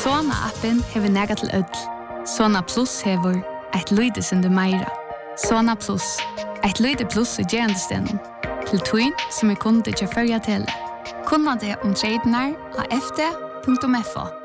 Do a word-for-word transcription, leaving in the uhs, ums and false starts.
Sona-appen hever nega til ødel. Sona Plus hever eit lyde sinde meira. Sona Plus, eit lyde plus i gerandestenen. Til tuin som er kunde til førja tele. Kunna det om treidenar av f d punktum f o.